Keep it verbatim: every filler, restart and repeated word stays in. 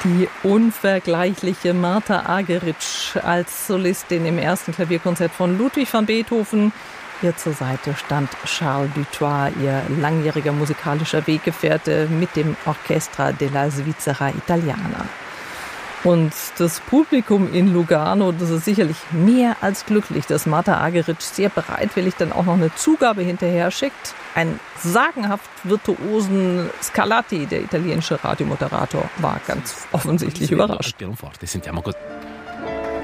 Die unvergleichliche Martha Argerich als Solistin im ersten Klavierkonzert von Ludwig van Beethoven. Ihr zur Seite stand Charles Dutoit, ihr langjähriger musikalischer Weggefährte mit dem Orchestra della Svizzera Italiana. Und das Publikum in Lugano, das ist sicherlich mehr als glücklich, dass Martha Argerich sehr bereitwillig dann auch noch eine Zugabe hinterher schickt. Ein sagenhaft virtuosen Scarlatti, der italienische Radiomoderator, war ganz offensichtlich überrascht.